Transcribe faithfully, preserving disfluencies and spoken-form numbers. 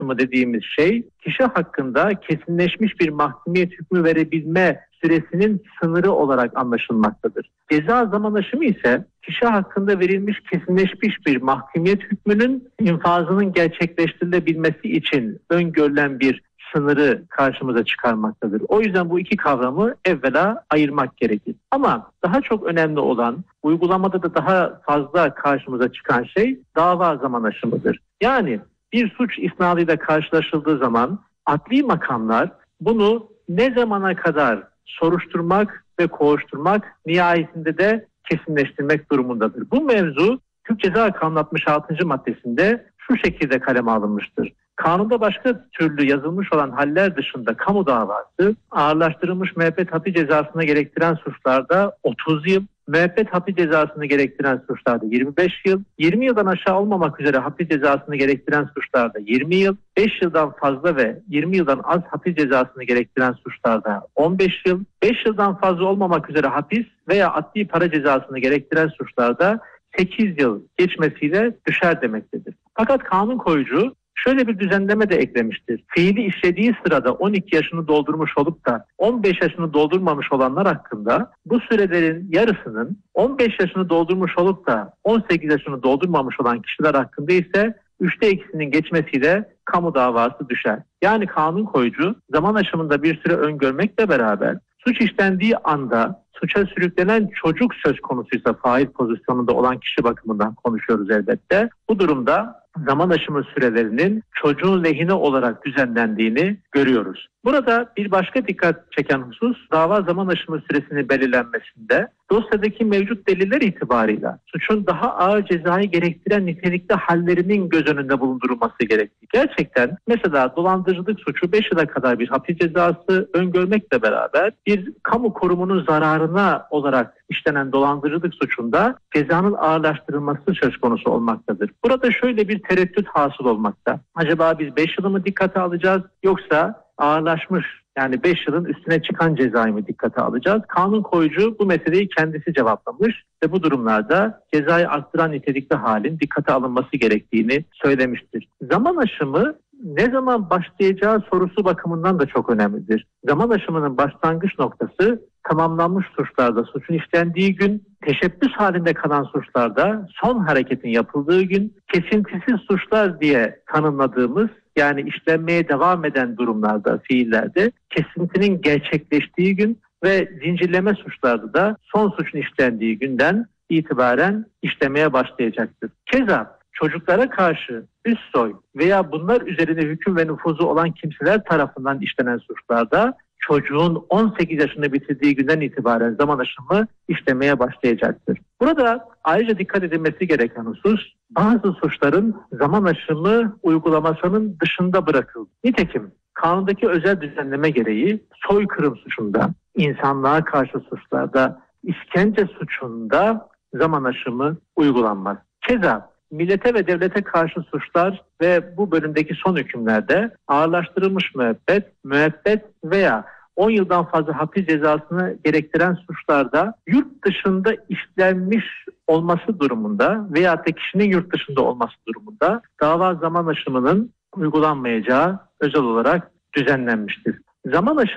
aşımı dediğimiz şey, kişi hakkında kesinleşmiş bir mahkumiyet hükmü verebilme süresinin sınırı olarak anlaşılmaktadır. Ceza zaman aşımı ise kişi hakkında verilmiş kesinleşmiş bir mahkumiyet hükmünün infazının gerçekleştirilebilmesi için öngörülen bir sınırı karşımıza çıkarmaktadır. O yüzden bu iki kavramı evvela ayırmak gerekir. Ama daha çok önemli olan, uygulamada da daha fazla karşımıza çıkan şey dava zaman aşımıdır. Yani bir suç isnadıyla karşılaşıldığı zaman adli makamlar bunu ne zamana kadar soruşturmak ve kovuşturmak, nihayetinde de kesinleştirmek durumundadır. Bu mevzu Türk Ceza Kanunu altmış altıncı maddesinde şu şekilde kaleme alınmıştır. Kanunda başka türlü yazılmış olan haller dışında kamu davası ağırlaştırılmış müebbet hapis cezasını gerektiren suçlarda otuz yıl, müebbet hapis cezasını gerektiren suçlarda yirmi beş yıl, yirmi yıldan aşağı olmamak üzere hapis cezasını gerektiren suçlarda yirmi yıl, beş yıldan fazla ve yirmi yıldan az hapis cezasını gerektiren suçlarda on beş yıl, beş yıldan fazla olmamak üzere hapis veya adli para cezasını gerektiren suçlarda sekiz yıl geçmesiyle düşer demektedir. Fakat kanun koyucu şöyle bir düzenleme de eklemiştir. Fiili işlediği sırada on iki yaşını doldurmuş olup da on beş yaşını doldurmamış olanlar hakkında bu sürelerin yarısının, on beş yaşını doldurmuş olup da on sekiz yaşını doldurmamış olan kişiler hakkında ise üçte ikisinin geçmesiyle kamu davası düşer. Yani kanun koyucu zaman aşımında bir süre öngörmekle beraber suç işlendiği anda suça sürüklenen çocuk söz konusuysa fail pozisyonunda olan kişi bakımından konuşuyoruz elbette. Bu durumda zaman aşımı sürelerinin çocuğun lehine olarak düzenlendiğini görüyoruz. Burada bir başka dikkat çeken husus dava zaman aşımı süresinin belirlenmesinde dosyadaki mevcut deliller itibarıyla suçun daha ağır cezayı gerektiren nitelikli hallerinin göz önünde bulundurulması gerektiği. Gerçekten mesela dolandırıcılık suçu beş yıla kadar bir hapis cezası öngörmekle beraber bir kamu kurumunun zararına olarak işlenen dolandırıcılık suçunda cezanın ağırlaştırılması söz konusu olmaktadır. Burada şöyle bir tereddüt hasıl olmakta. Acaba biz beş yılı mı dikkate alacağız yoksa ağırlaşmış yani beş yılın üstüne çıkan cezayı mı dikkate alacağız? Kanun koyucu bu meseleyi kendisi cevaplamış ve bu durumlarda cezayı arttıran nitelikli halin dikkate alınması gerektiğini söylemiştir. Zaman aşımı ne zaman başlayacağı sorusu bakımından da çok önemlidir. Zaman aşımının başlangıç noktası tamamlanmış suçlarda suçun işlendiği gün, teşebbüs halinde kalan suçlarda son hareketin yapıldığı gün, kesintisiz suçlar diye tanımladığımız yani işlenmeye devam eden durumlarda, fiillerde kesintinin gerçekleştiği gün ve zincirleme suçlarda da son suçun işlendiği günden itibaren işlemeye başlayacaktır. Keza çocuklara karşı üst soy veya bunlar üzerine hüküm ve nüfuzu olan kimseler tarafından işlenen suçlarda çocuğun on sekiz yaşını bitirdiği günden itibaren zaman aşımı işlemeye başlayacaktır. Burada ayrıca dikkat edilmesi gereken husus bazı suçların zaman aşımı uygulamasının dışında bırakıldı. Nitekim kanundaki özel düzenleme gereği soykırım suçunda, insanlığa karşı suçlarda, işkence suçunda zaman aşımı uygulanmaz. Keza millete ve devlete karşı suçlar ve bu bölümdeki son hükümlerde ağırlaştırılmış müebbet, müebbet veya on yıldan fazla hapis cezasını gerektiren suçlarda yurt dışında işlenmiş olması durumunda veya da kişinin yurt dışında olması durumunda dava zaman aşımının uygulanmayacağı özel olarak düzenlenmiştir. Zaman aşımı